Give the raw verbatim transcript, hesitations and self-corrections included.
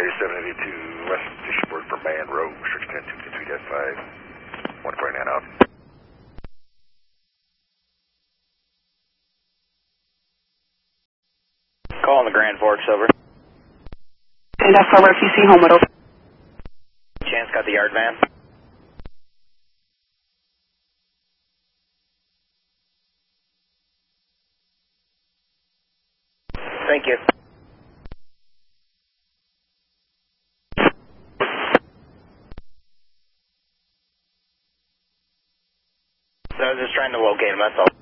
seven eighty-two West Fishboard for Man Road, restriction ten two three dash five, one forty-nine out. Calling the Grand Forks, over. And that's over if you see Homewood, over. Chance got the yard van. Thank you. So I was just trying to locate him, that's all.